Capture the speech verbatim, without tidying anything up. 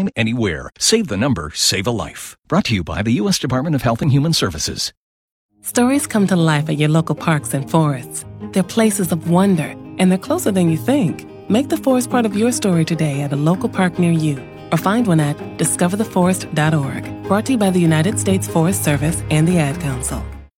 anytime, anywhere. Save the number, save a life. Brought to you by the U S Department of Health and Human Services. Stories come to life at your local parks and forests. They're places of wonder, and they're closer than you think. Make the forest part of your story today at a local park near you, or find one at discover the forest dot org. Brought to you by the United States Forest Service and the Ad Council.